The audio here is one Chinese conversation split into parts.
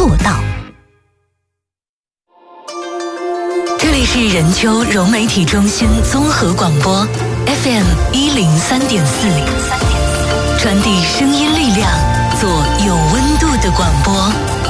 做到。这里是任丘融媒体中心综合广播 FM 103.4，传递声音力量，做有温度的广播。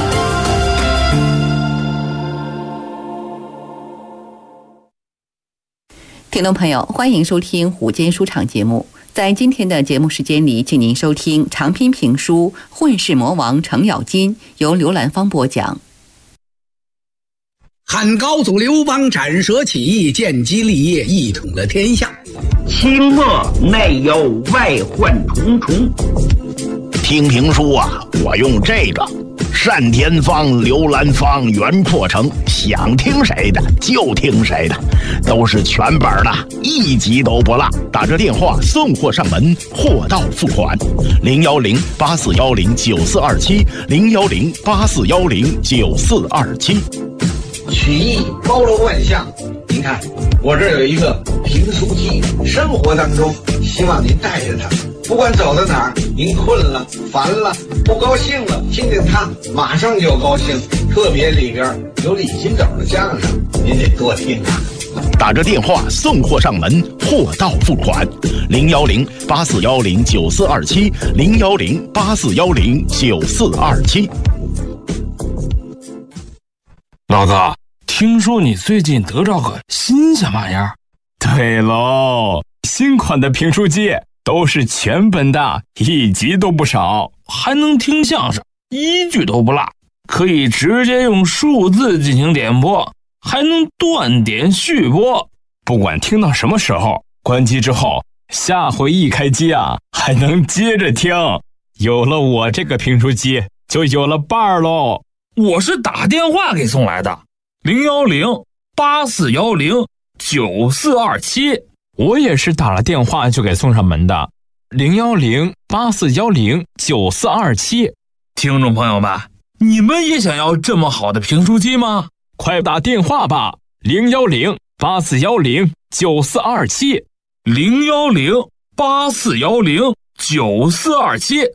听众朋友，欢迎收听午间书场节目。在今天的节目时间里，请您收听长篇评书《混世魔王程咬金》，由刘兰芳播讲。 汉高祖刘邦斩蛇起义，建基立业，一统了天下。 清末内忧外患重重。 听评书啊，我用这个单田芳、刘兰芳、袁阔成，想听谁的就听谁的，都是全本的，一集都不落。打着电话送货上门，货到付款。010-8410-9427 010-8410-9427。 曲艺包罗万象，您看我这儿有一个评书机，生活当中希望您带着它，不管走到哪儿，您困了、烦了、不高兴了，听见它马上就高兴。特别里边有李金斗的相声，您得多听啊。 打着电话送货上门，货到付款。010-8410-9427 010-8410-9427。 老哥，听说你最近得着个新鲜玩意儿？ 对喽，新款的评书机都是全本的，一集都不少， 还能听相声，一句都不落，可以直接用数字进行点播，还能断点续播。 不管听到什么时候，关机之后，下回一开机啊，还能接着听。有了我这个评书机，就有了伴儿喽。 我是打电话给送来的，010-8410-9427。 我也是打了电话就给送上门的，010-8410-9427。 听众朋友们，你们也想要这么好的评书机吗？ 快打电话吧，010-8410-9427 010-8410-9427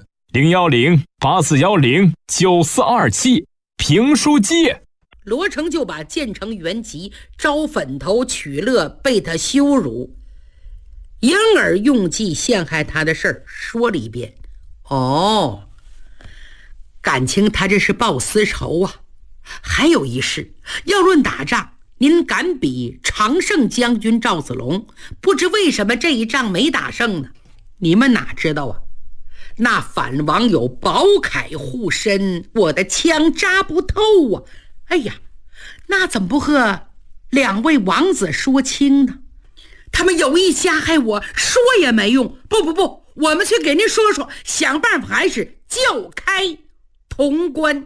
010-8410-9427。评书机。 罗成就把建成元吉招粉头取乐，被他羞辱，因而用计陷害他的事儿说了一遍。哦，感情他这是报私仇啊。还有一事，要论打仗，您敢比常胜将军赵子龙，不知为什么这一仗没打胜呢？你们哪知道啊？那反王有宝铠护身，我的枪扎不透啊！哎呀，那怎么不和两位王子说清呢？他们有意加害我，说也没用。不，我们去给您说说，想办法还是叫开潼关。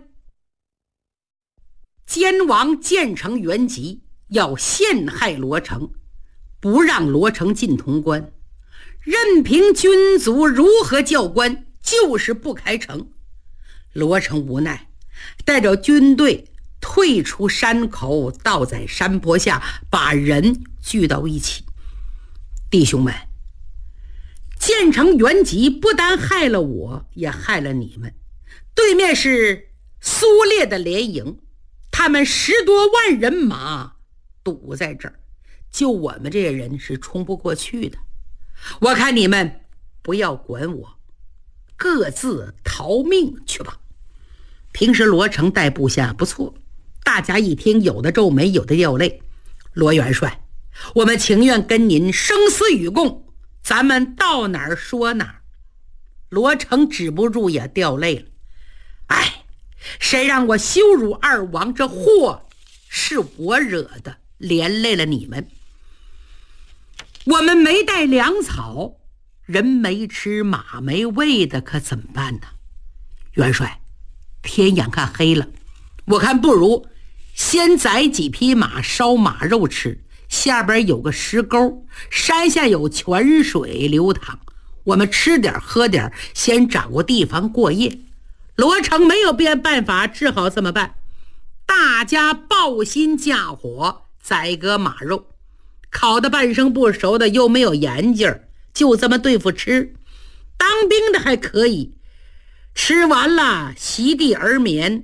奸王建成元吉要陷害罗成，不让罗成进潼关，任凭军卒如何教官，就是不开城。罗成无奈，带着军队退出山口，倒在山坡下，把人聚到一起。弟兄们，建成元吉不单害了我，也害了你们。对面是苏烈的联营，他们10多万人马堵在这儿，就我们这些人是冲不过去的。我看你们不要管我，各自逃命去吧。平时罗成带部下不错，大家一听，有的皱眉，有的掉泪。罗元帅，我们情愿跟您生死与共，咱们到哪儿说哪儿。罗成止不住也掉泪了。哎，谁让我羞辱二王，这祸是我惹的，连累了你们。我们没带粮草，人没吃马没喂的，可怎么办呢？元帅，天眼看黑了，我看不如先宰几匹马烧马肉吃，下边有个石沟，山下有泉水流淌，我们吃点喝点，先找个地方过夜。罗成没有别办法，只好这么办。大家抱薪架火，宰个马肉，烤得半生不熟的，又没有盐劲儿，就这么对付吃。当兵的还可以，吃完了席地而眠，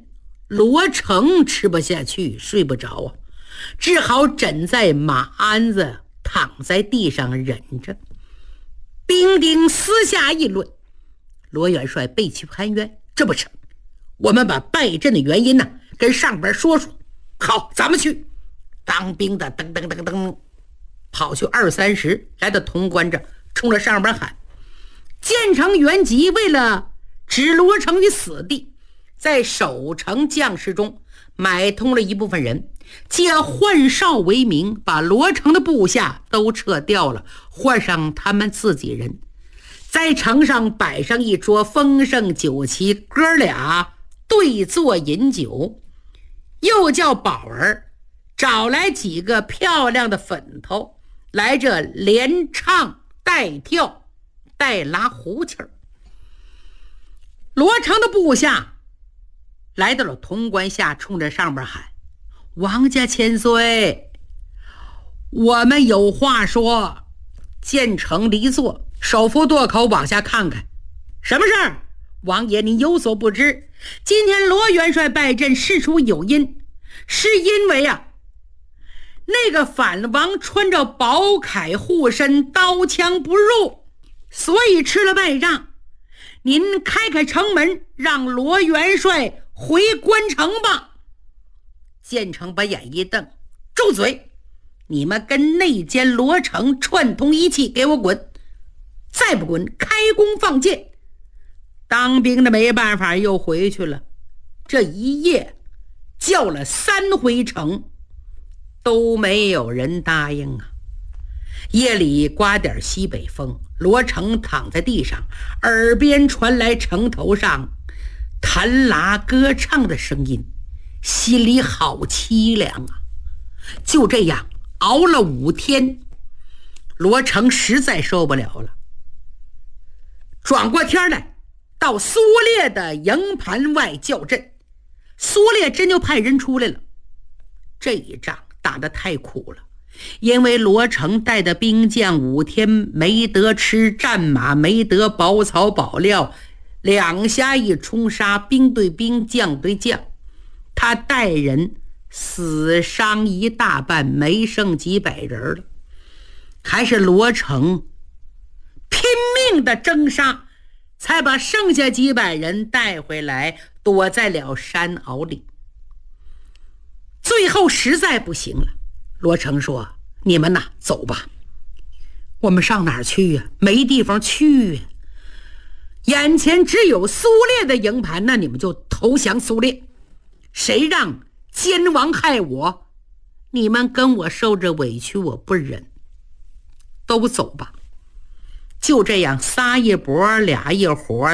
罗成吃不下去，睡不着啊，只好枕在马鞍子，躺在地上忍着。兵丁私下议论，罗元帅背弃潘渊，这不成，我们把败阵的原因呢跟上边说说。好，咱们去。当兵的噔噔噔噔跑去20-30，来到潼关这，冲着上边喊：建成元吉为了置罗成于死地，在守城将士中买通了一部分人，借换哨为名，把罗成的部下都撤掉了，换上他们自己人，在城上摆上一桌丰盛酒席，哥俩对坐饮酒，又叫宝儿找来几个漂亮的粉头，来这连唱带跳带拉胡琴儿。罗成的部下来到了潼关下，冲着上边喊：王家千岁，我们有话说。建成离座，手扶垛口往下看看。什么事儿？王爷您有所不知，今天罗元帅败阵事出有因，是因为那个反王穿着宝铠护身，刀枪不入，所以吃了败仗。您开开城门，让罗元帅回关城吧。建成把眼一瞪：住嘴！你们跟内奸罗成串通一气，给我滚！再不滚，开弓放箭！当兵的没办法，又回去了。这一夜叫了3回城，都没有人答应啊。夜里刮点西北风，罗成躺在地上，耳边传来城头上弹拉歌唱的声音，心里好凄凉啊。就这样熬了5天，罗成实在受不了了，转过天来到苏烈的营盘外叫阵。苏烈真就派人出来了。这一仗打得太苦了，因为罗成带的兵将5天没得吃战马，没得饱草饱料，两下一冲杀，兵对兵，将对将，他带人死伤一大半，没剩几百人了。还是罗成拼命的征杀，才把剩下几百人带回来，躲在了山坳里。最后实在不行了，罗成说：你们呐，走吧。我们上哪儿去呀？没地方去呀。眼前只有苏烈的营盘，那你们就投降苏烈。谁让奸王害我，你们跟我受着委屈，我不忍。都走吧。就这样，3一拨俩一伙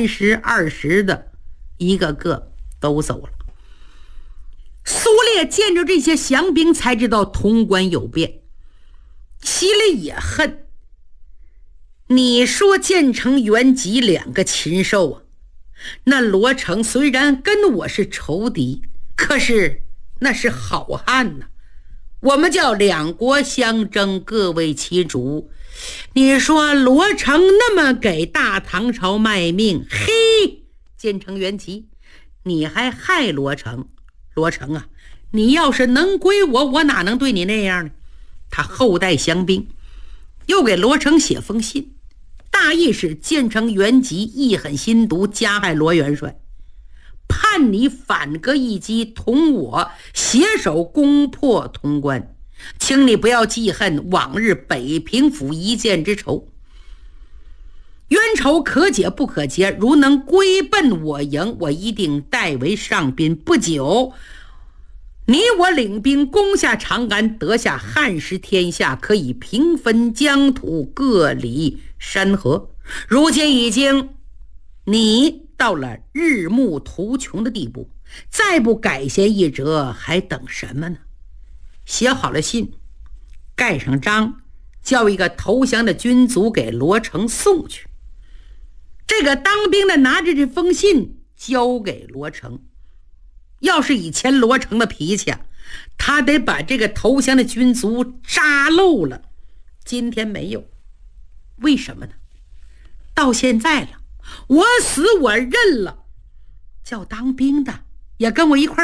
，30、20的，一个个都走了。苏烈见着这些降兵，才知道潼关有变，心里也恨。你说建成元吉2个禽兽啊，那罗成虽然跟我是仇敌，可是那是好汉呐。我们叫2国相争，各为其主。你说罗成那么给大唐朝卖命，嘿，建成元吉，你还害罗成？罗成啊，你要是能归我，我哪能对你那样呢？他后代降兵，又给罗成写封信，大意是建成元吉义狠心毒，加害罗元帅，盼你反戈一击，同我携手攻破潼关，请你不要记恨往日北平府一箭之仇，冤仇可解不可结，如能归奔我营，我一定代为上宾。不久，你我领兵攻下长安，得下汉室天下，可以平分疆土，各理山河。如今已经你到了日暮途穷的地步，再不改弦易辙，还等什么呢？写好了信，盖上章，叫一个投降的军卒给罗成送去。这个当兵的拿着这封信交给罗成，要是以前罗成的脾气，他得把这个投降的军卒扎漏了。今天没有，为什么呢？到现在了，我死我认了，叫当兵的也跟我一块儿